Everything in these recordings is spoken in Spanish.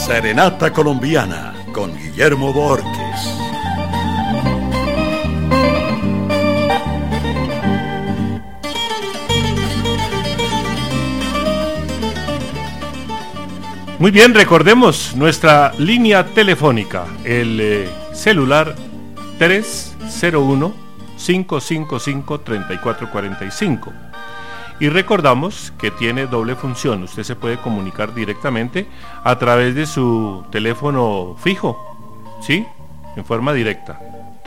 Serenata Colombiana con Guillermo Borges. Muy bien, recordemos nuestra línea telefónica, el celular 301-555-3445. Y recordamos que tiene doble función. Usted se puede comunicar directamente a través de su teléfono fijo, ¿sí? En forma directa.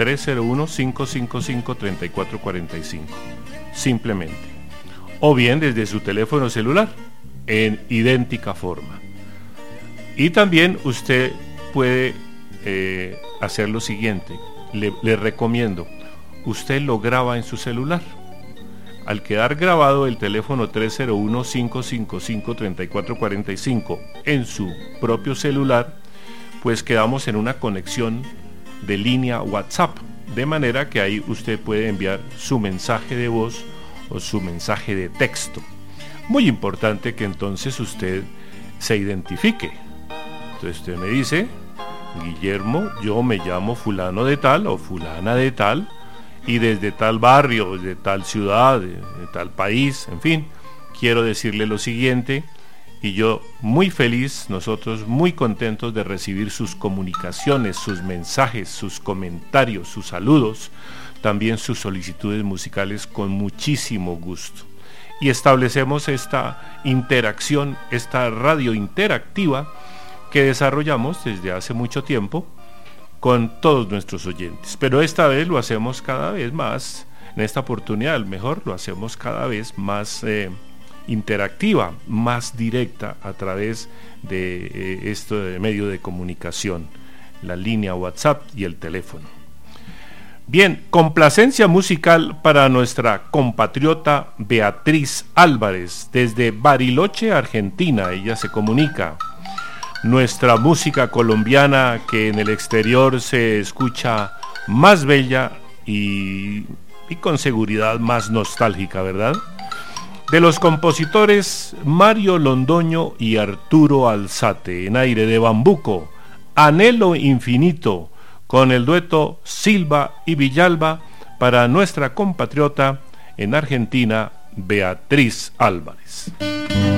301-555-3445. Simplemente. O bien desde su teléfono celular, en idéntica forma. Y también usted puede hacer lo siguiente. Le recomiendo. Usted lo graba en su celular. Al quedar grabado el teléfono 301-555-3445 en su propio celular, pues quedamos en una conexión de línea WhatsApp, de manera que ahí usted puede enviar su mensaje de voz o su mensaje de texto. Muy importante que entonces usted se identifique. Entonces usted me dice: Guillermo, yo me llamo fulano de tal o fulana de tal, y desde tal barrio, desde tal ciudad, de tal país, en fin, quiero decirle lo siguiente, y yo muy feliz, nosotros muy contentos de recibir sus comunicaciones, sus mensajes, sus comentarios, sus saludos, también sus solicitudes musicales con muchísimo gusto. Y establecemos esta interacción, esta radio interactiva que desarrollamos desde hace mucho tiempo con todos nuestros oyentes, pero esta vez lo hacemos cada vez más, en esta oportunidad mejor lo hacemos cada vez más interactiva, más directa a través de este medio de comunicación, la línea WhatsApp y el teléfono. Bien, complacencia musical para nuestra compatriota Beatriz Álvarez desde Bariloche, Argentina. Ella se comunica. Nuestra música colombiana que en el exterior se escucha más bella y con seguridad más nostálgica, ¿verdad? De los compositores Mario Londoño y Arturo Alzate, en Aire de Bambuco, Anhelo Infinito, con el dueto Silva y Villalba, para nuestra compatriota en Argentina, Beatriz Álvarez.